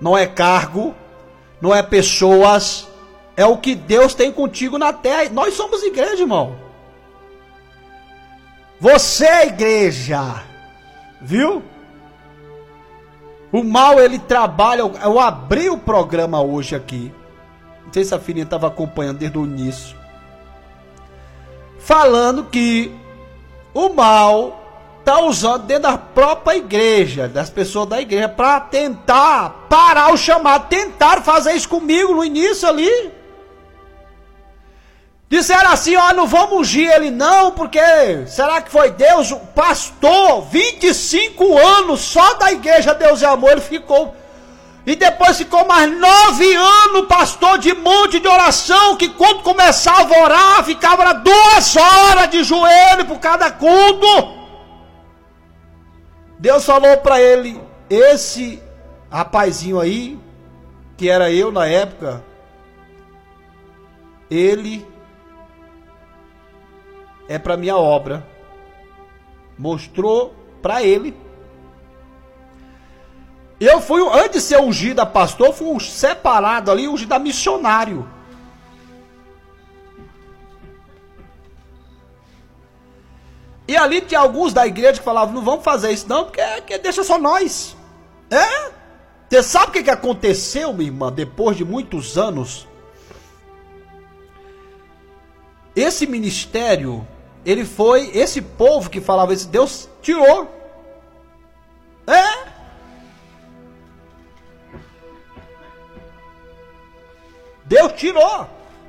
não é cargo, não é pessoas, é o que Deus tem contigo na terra. Nós somos igreja, irmão. Você é igreja, viu? O mal, ele trabalha. Eu abri o programa hoje aqui, não sei se a filhinha estava acompanhando desde o início, falando que o mal está usando dentro da própria igreja, das pessoas da igreja, para tentar parar o chamado. Tentaram fazer isso comigo no início ali. Disseram assim, ó, não vamos ungir ele não, porque será que foi Deus? O pastor, 25 anos só da igreja Deus e Amor, ele ficou. E depois ficou mais 9 anos, pastor, de monte de oração, que quando começava a orar, ficava 2 horas de joelho por cada culto. Deus falou para ele, esse rapazinho aí, que era eu na época, ele é para minha obra. Mostrou para ele. Eu fui, antes de ser ungido a pastor, fui separado ali, ungido a missionário. E ali tinha alguns da igreja que falavam, não vamos fazer isso não, porque deixa só nós. É? Você sabe o que aconteceu, minha irmã, depois de muitos anos? Esse ministério, ele foi, esse povo que falava isso, Deus tirou. É? Deus tirou.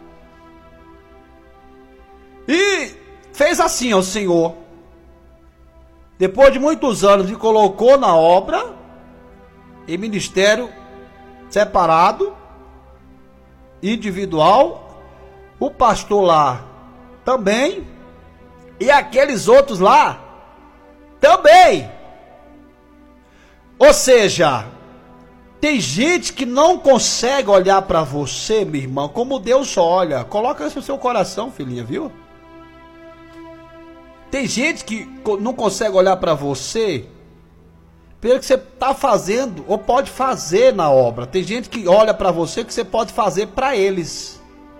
E fez assim, ó, o Senhor. Depois de muitos anos, me colocou na obra, em ministério separado, individual, o pastor lá também, e aqueles outros lá também. Ou seja, tem gente que não consegue olhar para você, minha irmã, como Deus olha. Coloca isso no seu coração, filhinha, viu? Tem gente que não consegue olhar para você pelo que você está fazendo ou pode fazer na obra. Tem gente que olha para você que você pode fazer para eles.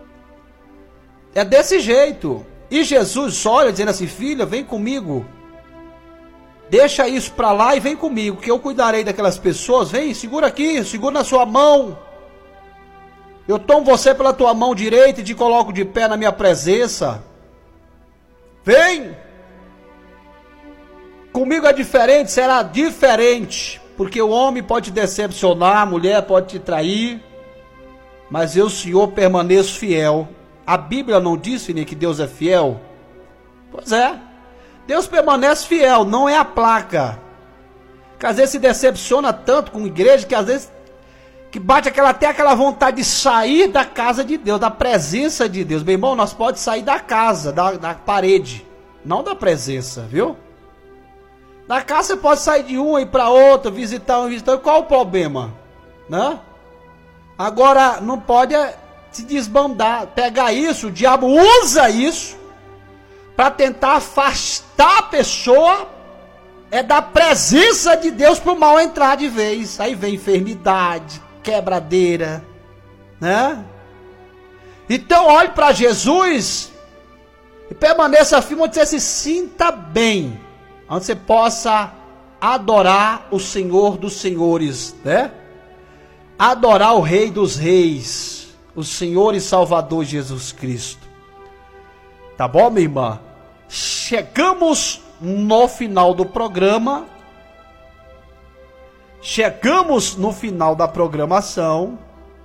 É desse jeito. E Jesus olha dizendo assim, filha, vem comigo. Deixa isso para lá e vem comigo, que eu cuidarei daquelas pessoas. Vem, segura aqui, segura na sua mão. Eu tomo você pela tua mão direita e te coloco de pé na minha presença. Vem. Comigo é diferente, será diferente, porque o homem pode te decepcionar, a mulher pode te trair, mas eu, Senhor, permaneço fiel. A Bíblia não diz, filhinha, que Deus é fiel? Pois é, Deus permanece fiel, não é a placa. Que às vezes se decepciona tanto com a igreja, que às vezes que bate até aquela vontade de sair da casa de Deus, da presença de Deus. Meu irmão, nós podemos sair da casa, da parede, não da presença, viu? Da casa você pode sair de uma e ir para outra, visitar um, visitar. Qual o problema? Né? Agora, não pode se desbandar. Pegar isso, o diabo usa isso para tentar afastar a pessoa da presença de Deus para o mal entrar de vez. Aí vem enfermidade, quebradeira, né? Então olhe para Jesus e permaneça firme onde você se sinta bem, onde você possa adorar o Senhor dos Senhores, né? Adorar o Rei dos Reis, o Senhor e Salvador Jesus Cristo. Tá bom, minha irmã? Chegamos no final do programa. Chegamos no final da programação.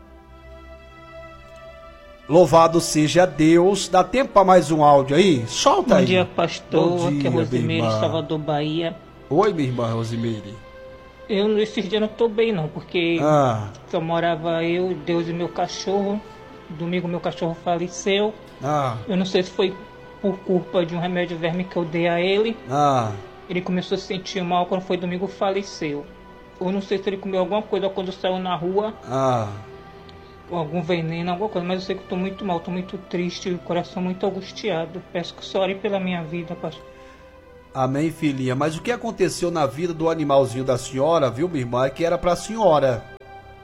Louvado seja Deus. Dá tempo para mais um áudio aí? Solta aí. Bom dia, pastor. Bom dia, aqui é Rosimeire, Salvador, Bahia. Oi, minha irmã Rosimeire. Eu esses dias não estou bem não, porque só morava eu, Deus e meu cachorro. Domingo meu cachorro faleceu. Eu não sei se foi por culpa de um remédio verme que eu dei a ele. Ele começou a se sentir mal, quando foi domingo faleceu. Eu não sei se ele comeu alguma coisa quando saiu na rua. Algum veneno, alguma coisa, mas eu sei que estou muito mal, estou muito triste, o coração muito angustiado. Peço que só ore pela minha vida, pastor. Amém, filhinha. Mas o que aconteceu na vida do animalzinho da senhora, viu, minha irmã, é que era para a senhora.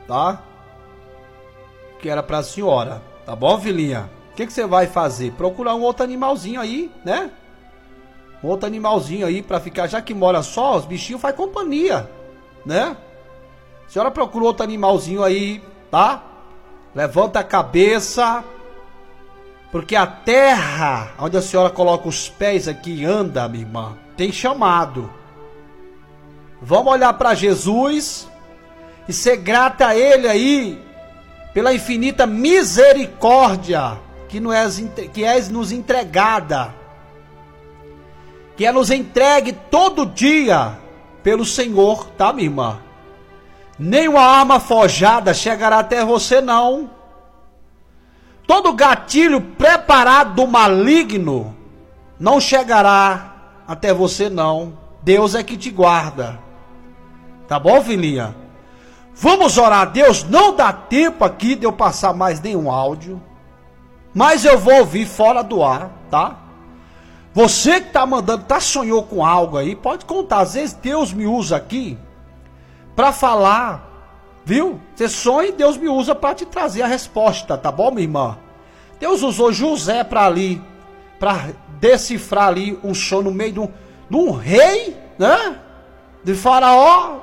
tá? Que era pra senhora, tá bom, filhinha? O que você vai fazer? Procurar um outro animalzinho aí, né? Um outro animalzinho aí pra ficar, já que mora só, os bichinhos faz companhia, né? A senhora procura outro animalzinho aí, tá? Levanta a cabeça, porque a terra onde a senhora coloca os pés aqui e anda, minha irmã, tem chamado. Vamos olhar para Jesus e ser grata a Ele aí pela infinita misericórdia que é nos entregada, que é nos entregue todo dia pelo Senhor, tá, minha irmã? Nenhuma arma forjada chegará até você, não. Todo gatilho preparado do maligno não chegará até você, não. Deus é que te guarda. Tá bom, filhinha? Vamos orar a Deus. Não dá tempo aqui de eu passar mais nenhum áudio, mas eu vou ouvir fora do ar, tá? Você que tá mandando, sonhou com algo aí, pode contar. Às vezes Deus me usa aqui para falar, viu? Você sonha e Deus me usa para te trazer a resposta, tá bom, minha irmã? Deus usou José para decifrar ali um sonho no meio de um rei, né? De Faraó.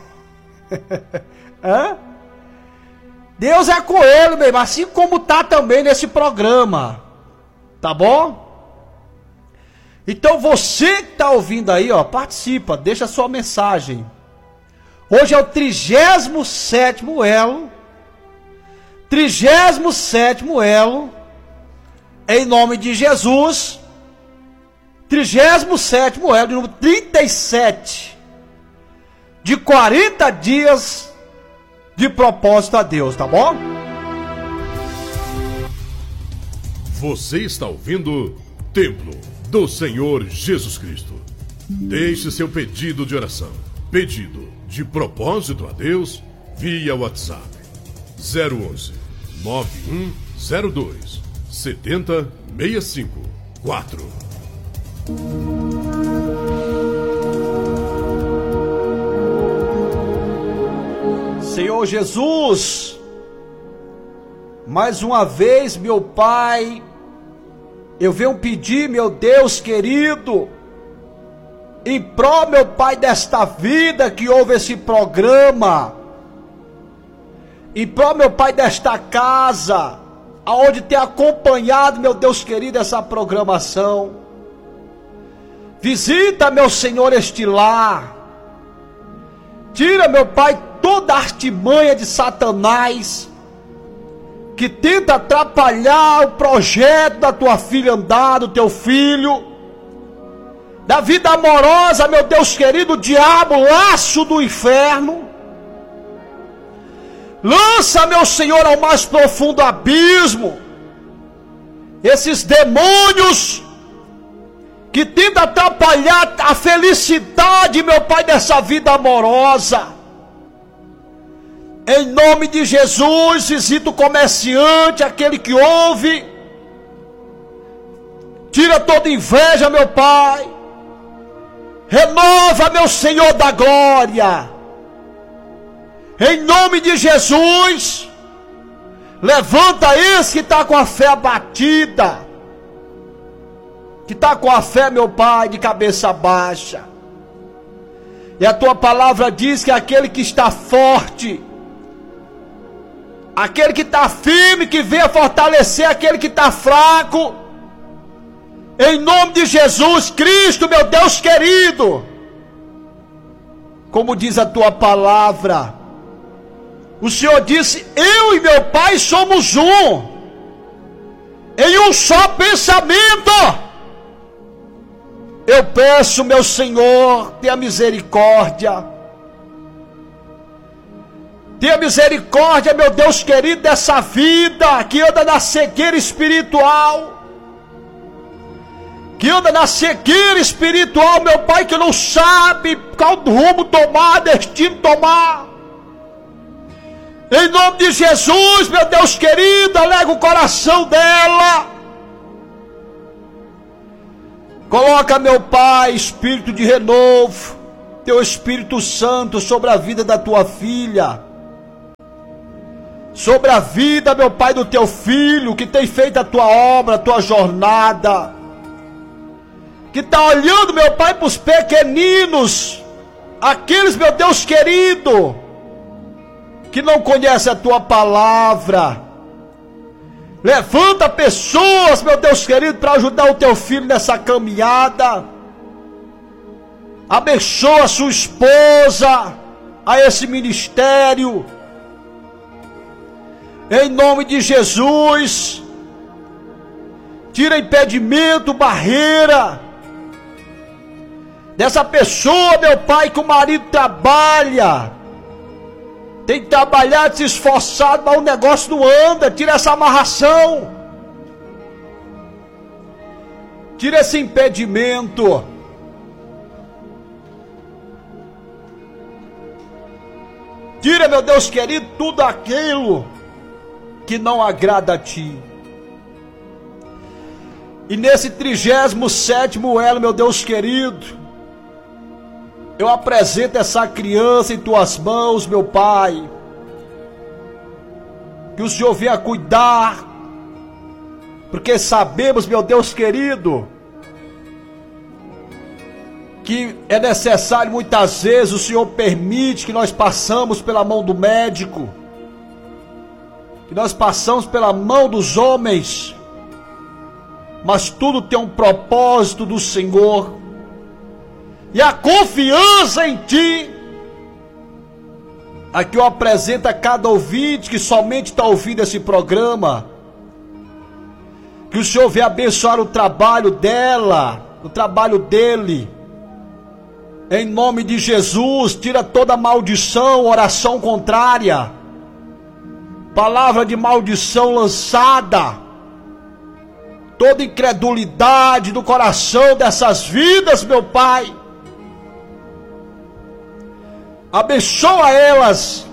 Deus é com ele, meu irmão, assim como tá também nesse programa, tá bom? Então você que tá ouvindo aí, ó, participa, deixa a sua mensagem. Hoje é o 37º elo. 37º elo. Em nome de Jesus. 37º elo, de número 37. De 40 dias de propósito a Deus, tá bom? Você está ouvindo Templo do Senhor Jesus Cristo. Deixe seu pedido de oração. Pedido de propósito a Deus via WhatsApp 011 9102 7065 4. Senhor Jesus, mais uma vez, meu Pai, eu venho pedir, meu Deus querido, em prol, meu Pai, desta vida que ouve esse programa, em prol, meu Pai, desta casa, aonde tem acompanhado, meu Deus querido, essa programação. Visita, meu Senhor, este lar. Tira, meu Pai, toda a artimanha de Satanás que tenta atrapalhar o projeto da tua filha andar, do teu filho, da vida amorosa, meu Deus querido. O diabo, laço do inferno, lança, meu Senhor, ao mais profundo abismo esses demônios que tentam atrapalhar a felicidade, meu Pai, dessa vida amorosa. Em nome de Jesus, visita o comerciante, aquele que ouve. Tira toda inveja, meu Pai. Renova, meu Senhor da glória. Em nome de Jesus, levanta esse que está com a fé abatida, que está com a fé, meu Pai, de cabeça baixa. E a tua palavra diz que aquele que está forte, aquele que está firme, que venha fortalecer aquele que está fraco. Em nome de Jesus Cristo, meu Deus querido. Como diz a tua palavra, o Senhor disse: eu e meu Pai somos um, em um só pensamento. Eu peço, meu Senhor, tenha misericórdia. Tenha misericórdia, meu Deus querido, dessa vida que anda na cegueira espiritual. Que anda na cegueira espiritual, meu Pai, que não sabe qual rumo tomar, destino tomar. Em nome de Jesus, meu Deus querido, alega o coração dela. Coloca, meu Pai, espírito de renovo, teu Espírito Santo sobre a vida da tua filha. sobre a vida, meu Pai, do teu filho, que tem feito a tua obra, a tua jornada, que está olhando, meu Pai, para os pequeninos, aqueles, meu Deus querido, que não conhecem a tua palavra. Levanta pessoas, meu Deus querido, para ajudar o teu filho nessa caminhada. Abençoa a sua esposa, a esse ministério. Em nome de Jesus, tira impedimento, barreira dessa pessoa, meu Pai, que o marido trabalha, tem trabalhado, se esforçado, mas o negócio não anda. Tira essa amarração, tira esse impedimento. Tira, meu Deus querido, tudo aquilo que não agrada a ti. E nesse 37º elo, meu Deus querido, eu apresento essa criança em tuas mãos, meu Pai. Que o Senhor venha cuidar, porque sabemos, meu Deus querido, que é necessário, muitas vezes o Senhor permite que nós passamos pela mão do médico, que nós passamos pela mão dos homens, mas tudo tem um propósito do Senhor. E a confiança em ti, aqui eu apresento a cada ouvinte que somente está ouvindo esse programa, que o Senhor venha abençoar o trabalho dela, o trabalho dele, em nome de Jesus. Tira toda maldição, oração contrária, palavra de maldição lançada, toda incredulidade do coração dessas vidas, meu Pai. Abençoa elas.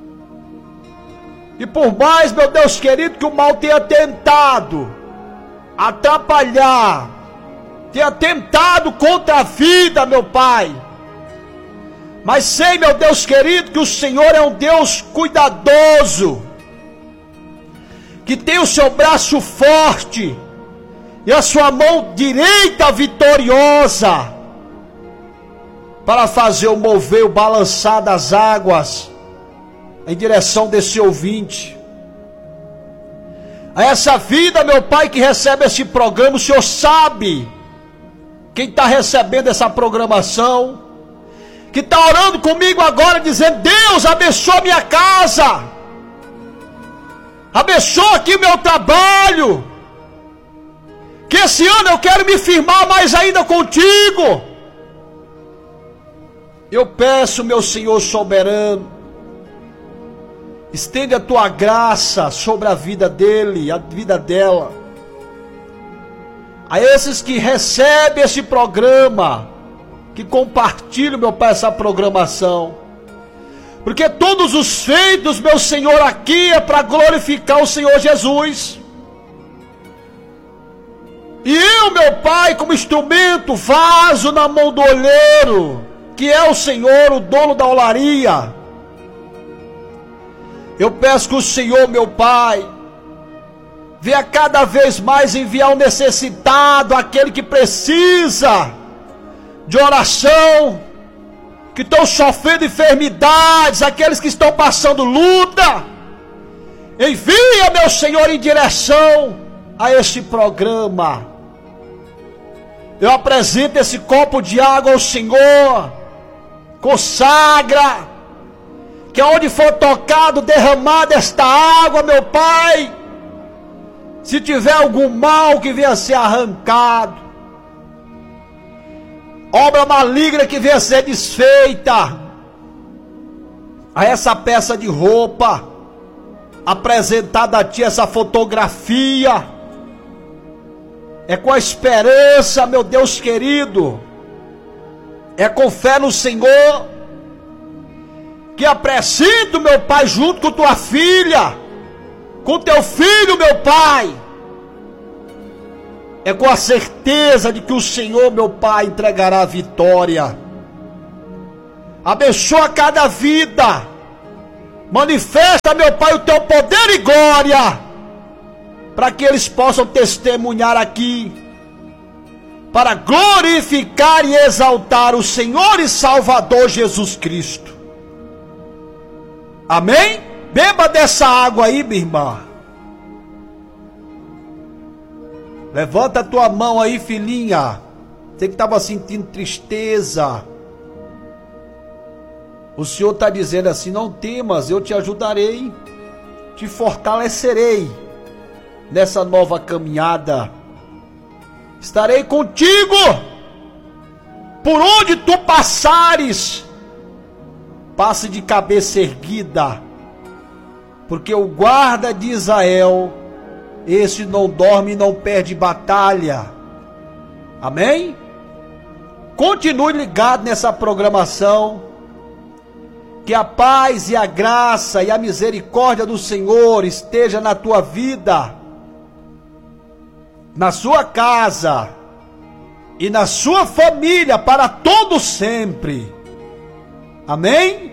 E por mais, meu Deus querido, que o mal tenha tentado atrapalhar, tenha tentado contra a vida, meu Pai, mas sei, meu Deus querido, que o Senhor é um Deus cuidadoso, que tem o seu braço forte e a sua mão direita vitoriosa, para fazer o mover, o balançar das águas em direção desse ouvinte. A essa vida, meu Pai, que recebe esse programa, o Senhor sabe quem está recebendo essa programação, que está orando comigo agora, dizendo: Deus, abençoa minha casa, abençoa aqui o meu trabalho, que esse ano eu quero me firmar mais ainda contigo. Eu peço, meu Senhor soberano, estende a tua graça sobre a vida dele, a vida dela. A esses que recebem esse programa, que compartilham, meu Pai, essa programação, porque todos os feitos, meu Senhor, aqui é para glorificar o Senhor Jesus. E eu, meu Pai, como instrumento, vaso na mão do olheiro, que é o Senhor, o dono da olaria, eu peço que o Senhor, meu Pai, venha cada vez mais enviar o necessitado, aquele que precisa de oração, que estão sofrendo enfermidades, aqueles que estão passando luta. Envia, meu Senhor, em direção a este programa. Eu apresento esse copo de água ao Senhor. Consagra, que aonde for tocado, derramada esta água, meu Pai, se tiver algum mal que venha a ser arrancado, obra maligna que venha a ser desfeita, a essa peça de roupa apresentada a ti, essa fotografia, é com a esperança, meu Deus querido, é com fé no Senhor, que apresento, meu Pai, junto com tua filha, com teu filho, meu Pai, é com a certeza de que o Senhor, meu Pai, entregará a vitória. Abençoa cada vida, Manifesta, meu Pai, o teu poder e glória, para que eles possam testemunhar aqui, para glorificar e exaltar o Senhor e Salvador Jesus Cristo. Amém? Beba dessa água aí, minha irmã. Levanta a tua mão aí, filhinha. Você que estava sentindo tristeza. O Senhor está dizendo assim: não temas, eu te ajudarei, te fortalecerei nessa nova caminhada. Estarei contigo por onde tu passares. Passe de cabeça erguida, porque o guarda de Israel, esse não dorme e não perde batalha. Amém? Continue ligado nessa programação. Que a paz e a graça e a misericórdia do Senhor esteja na tua vida, na sua casa e na sua família para todo sempre. Amém?